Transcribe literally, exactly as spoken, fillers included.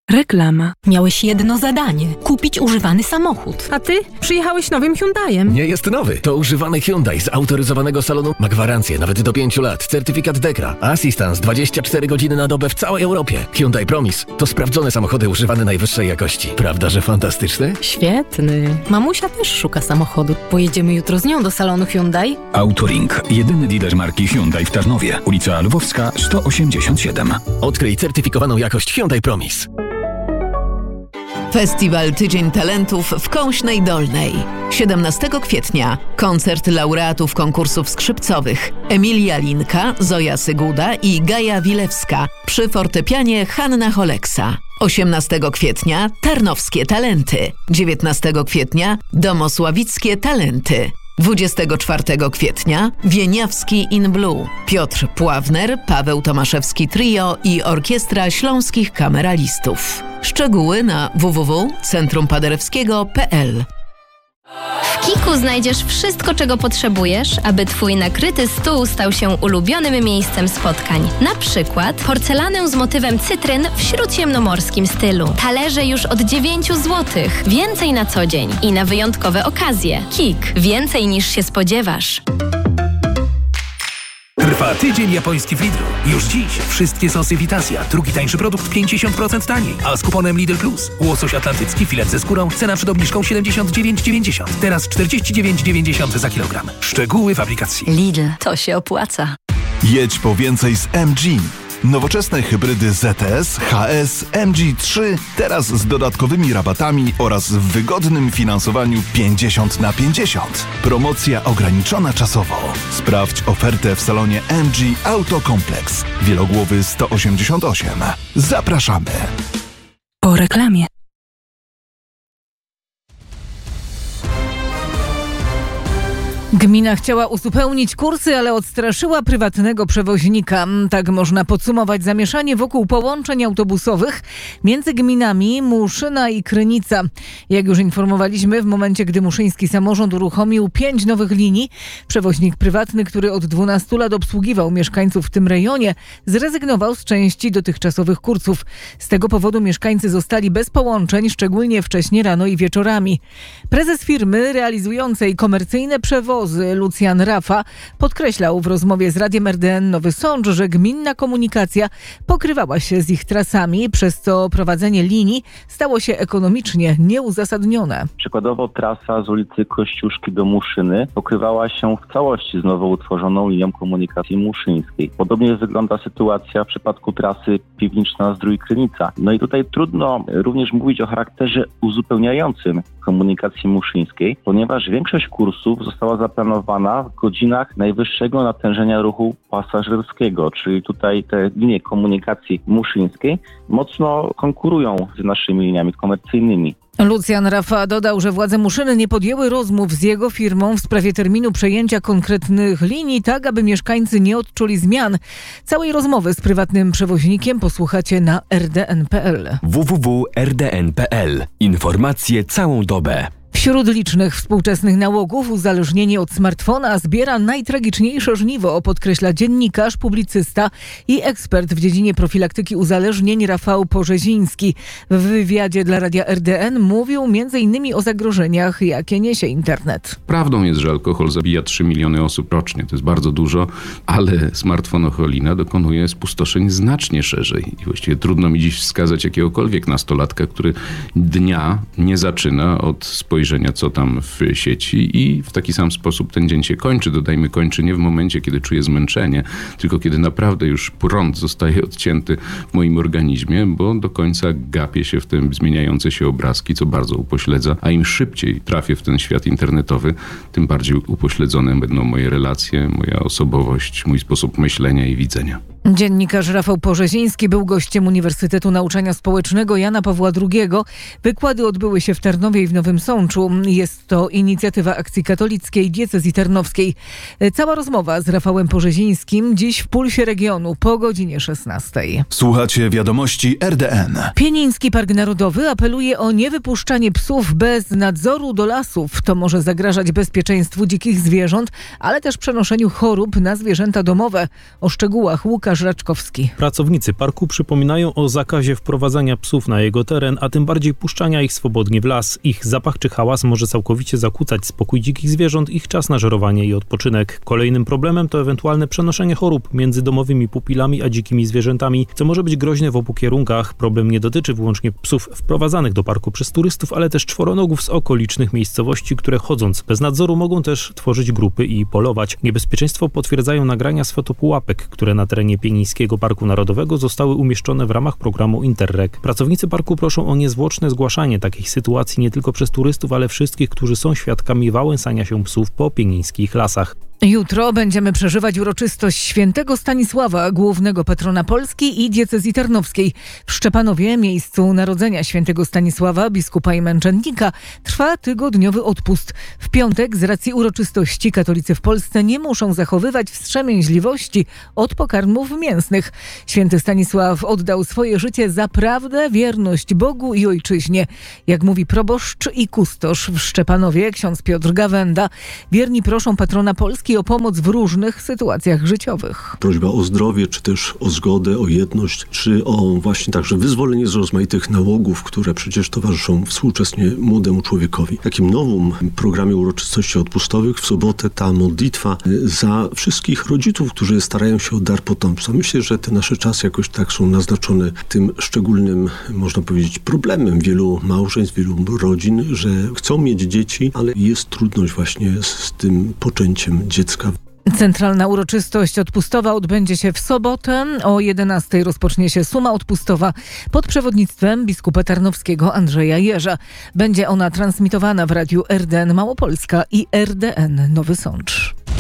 Reklama. Miałeś jedno zadanie. Kupić używany samochód. A ty? Przyjechałeś nowym Hyundaiem. Nie jest nowy. To używany Hyundai z autoryzowanego salonu. Ma gwarancję nawet do pięciu lat. Certyfikat Dekra. Assistance dwadzieścia cztery godziny na dobę w całej Europie. Hyundai Promise to sprawdzone samochody używane najwyższej jakości. Prawda, że fantastyczny? Świetny. Mamusia też szuka samochodu. Pojedziemy jutro z nią do salonu Hyundai? Autoring. Jedyny dealer marki Hyundai w Tarnowie. Ulica Lwowska sto osiemdziesiąt siedem. Odkryj certyfikowaną jakość Hyundai Promise. Festiwal Tydzień Talentów w Kąśnej Dolnej. siedemnastego kwietnia koncert laureatów konkursów skrzypcowych Emilia Linka, Zoja Syguda i Gaja Wilewska przy fortepianie Hanna Holeksa. osiemnastego kwietnia Tarnowskie Talenty. dziewiętnastego kwietnia Domosławickie Talenty. dwudziestego czwartego kwietnia Wieniawski in Blue. Piotr Pławner, Paweł Tomaszewski Trio i Orkiestra Śląskich Kameralistów. Szczegóły na w w w kropka centrum paderewskiego kropka p l. W Kiku znajdziesz wszystko, czego potrzebujesz, aby twój nakryty stół stał się ulubionym miejscem spotkań. Na przykład porcelanę z motywem cytryn w śródziemnomorskim stylu. Talerze już od dziewięć złotych. Więcej na co dzień i na wyjątkowe okazje. Kik. Więcej niż się spodziewasz. Trwa tydzień japoński w Lidlu. Już dziś wszystkie sosy Vitasia. Drugi tańszy produkt pięćdziesiąt procent taniej. A z kuponem Lidl Plus. Łosoś atlantycki, filet ze skórą. Cena przed obniżką siedemdziesiąt dziewięć dziewięćdziesiąt. Teraz czterdzieści dziewięć dziewięćdziesiąt za kilogram. Szczegóły w aplikacji. Lidl. To się opłaca. Jedź po więcej z M G. Nowoczesne hybrydy Z T S, H S, M G trzy teraz z dodatkowymi rabatami oraz w wygodnym finansowaniu pięćdziesiąt na pięćdziesiąt. Promocja ograniczona czasowo. Sprawdź ofertę w salonie M G Autokomplex. Wielogłowy sto osiemdziesiąt osiem. Zapraszamy. Po reklamie. Gmina chciała uzupełnić kursy, ale odstraszyła prywatnego przewoźnika. Tak można podsumować zamieszanie wokół połączeń autobusowych między gminami Muszyna i Krynica. Jak już informowaliśmy, w momencie, gdy muszyński samorząd uruchomił pięć nowych linii, przewoźnik prywatny, który od dwunastu lat obsługiwał mieszkańców w tym rejonie, zrezygnował z części dotychczasowych kursów. Z tego powodu mieszkańcy zostali bez połączeń, szczególnie wcześnie rano i wieczorami. Prezes firmy realizującej komercyjne przewozy Lucjan Rafa podkreślał w rozmowie z Radiem R D N Nowy Sącz, że gminna komunikacja pokrywała się z ich trasami, przez co prowadzenie linii stało się ekonomicznie nieuzasadnione. Przykładowo trasa z ulicy Kościuszki do Muszyny pokrywała się w całości z nowo utworzoną linią komunikacji muszyńskiej. Podobnie wygląda sytuacja w przypadku trasy Piwniczna-Zdrój-Krynica. No i tutaj trudno również mówić o charakterze uzupełniającym komunikacji muszyńskiej, ponieważ większość kursów została zaplanowana w godzinach najwyższego natężenia ruchu pasażerskiego, czyli tutaj te linie komunikacji muszyńskiej mocno konkurują z naszymi liniami komercyjnymi. Lucjan Rafa dodał, że władze Muszyny nie podjęły rozmów z jego firmą w sprawie terminu przejęcia konkretnych linii, tak aby mieszkańcy nie odczuli zmian. Całej rozmowy z prywatnym przewoźnikiem posłuchacie na r d n kropka p l. w w w kropka r d n kropka p l. Informacje całą dobę. Wśród licznych współczesnych nałogów uzależnienie od smartfona zbiera najtragiczniejsze żniwo, podkreśla dziennikarz, publicysta i ekspert w dziedzinie profilaktyki uzależnień Rafał Porzeziński. W wywiadzie dla Radia R D N mówił między innymi o zagrożeniach, jakie niesie internet. Prawdą jest, że alkohol zabija trzy miliony osób rocznie. To jest bardzo dużo, ale smartfonocholina dokonuje spustoszeń znacznie szerzej. I właściwie trudno mi dziś wskazać jakiegokolwiek nastolatka, który dnia nie zaczyna od spojrzenia, co tam w sieci i w taki sam sposób ten dzień się kończy. Dodajmy, kończy nie w momencie, kiedy czuję zmęczenie, tylko kiedy naprawdę już prąd zostaje odcięty w moim organizmie, bo do końca gapię się w te zmieniające się obrazki, co bardzo upośledza, a im szybciej trafię w ten świat internetowy, tym bardziej upośledzone będą moje relacje, moja osobowość, mój sposób myślenia i widzenia. Dziennikarz Rafał Porzeziński był gościem Uniwersytetu Nauczania Społecznego Jana Pawła drugiego. Wykłady odbyły się w Tarnowie i w Nowym Sączu. Jest to inicjatywa Akcji Katolickiej Diecezji Tarnowskiej. Cała rozmowa z Rafałem Porzezińskim dziś w Pulsie Regionu po godzinie szesnastej. Słuchacie wiadomości R D N. Pieniński Park Narodowy apeluje o niewypuszczanie psów bez nadzoru do lasów. To może zagrażać bezpieczeństwu dzikich zwierząt, ale też przenoszeniu chorób na zwierzęta domowe. O szczegółach Łukasz Łukasz Raczkowski. Pracownicy parku przypominają o zakazie wprowadzania psów na jego teren, a tym bardziej puszczania ich swobodnie w las. Ich zapach czy hałas może całkowicie zakłócać spokój dzikich zwierząt, ich czas na żerowanie i odpoczynek. Kolejnym problemem to ewentualne przenoszenie chorób między domowymi pupilami a dzikimi zwierzętami, co może być groźne w obu kierunkach. Problem nie dotyczy wyłącznie psów wprowadzanych do parku przez turystów, ale też czworonogów z okolicznych miejscowości, które chodząc bez nadzoru mogą też tworzyć grupy i polować. Niebezpieczeństwo potwierdzają nagrania z fotopułapek, które na terenie Pienińskiego Parku Narodowego zostały umieszczone w ramach programu Interreg. Pracownicy parku proszą o niezwłoczne zgłaszanie takich sytuacji nie tylko przez turystów, ale wszystkich, którzy są świadkami wałęsania się psów po pienińskich lasach. Jutro będziemy przeżywać uroczystość świętego Stanisława, głównego patrona Polski i diecezji tarnowskiej. W Szczepanowie, miejscu narodzenia świętego Stanisława, biskupa i męczennika, trwa tygodniowy odpust. W piątek z racji uroczystości katolicy w Polsce nie muszą zachowywać wstrzemięźliwości od pokarmów mięsnych. Święty Stanisław oddał swoje życie za prawdę, wierność Bogu i ojczyźnie. Jak mówi proboszcz i kustosz w Szczepanowie, ksiądz Piotr Gawenda, wierni proszą patrona Polski o pomoc w różnych sytuacjach życiowych. Prośba o zdrowie, czy też o zgodę, o jedność, czy o właśnie także wyzwolenie z rozmaitych nałogów, które przecież towarzyszą współcześnie młodemu człowiekowi. W takim nowym programie uroczystości odpustowych w sobotę ta modlitwa za wszystkich rodziców, którzy starają się o dar potomstwa. Myślę, że te nasze czasy jakoś tak są naznaczone tym szczególnym, można powiedzieć, problemem wielu małżeństw, wielu rodzin, że chcą mieć dzieci, ale jest trudność właśnie z tym poczęciem dziecka. Centralna uroczystość odpustowa odbędzie się w sobotę. O jedenastej rozpocznie się suma odpustowa pod przewodnictwem biskupa tarnowskiego Andrzeja Jerza. Będzie ona transmitowana w radiu R D N Małopolska i R D N Nowy Sącz.